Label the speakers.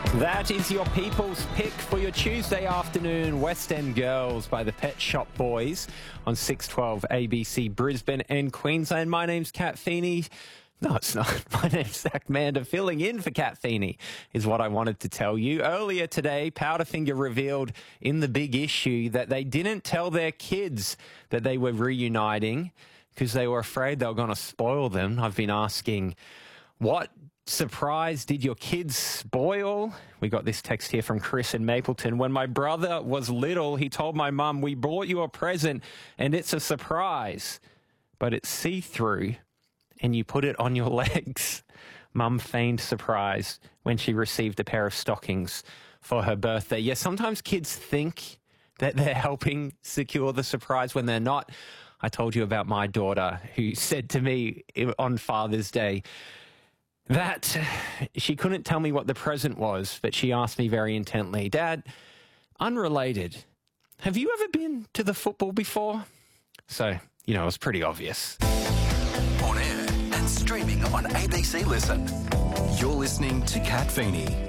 Speaker 1: That is your people's pick for your Tuesday afternoon. West End Girls by the Pet Shop Boys on 612 ABC Brisbane and Queensland. My name's Kat Feeney. No, it's not. My name's Zach Mander. Filling in for Kat Feeney is what I wanted to tell you. Earlier today, Powderfinger revealed in The Big Issue that they didn't tell their kids that they were reuniting because they were afraid they were going to spoil them. I've been asking, what surprise did your kids spoil? We got this text here from Chris in Mapleton. When my brother was little, he told my mum, "We bought you a present and it's a surprise, but it's see-through and you put it on your legs." Mum feigned surprise when she received a pair of stockings for her birthday. Yeah, sometimes kids think that they're helping secure the surprise when they're not. I told you about my daughter who said to me on Father's Day that she couldn't tell me what the present was, but she asked me very intently, "Dad, unrelated, have you ever been to the football before?" So, it was pretty obvious.
Speaker 2: On air and streaming on ABC Listen. You're listening to Kat Feeney.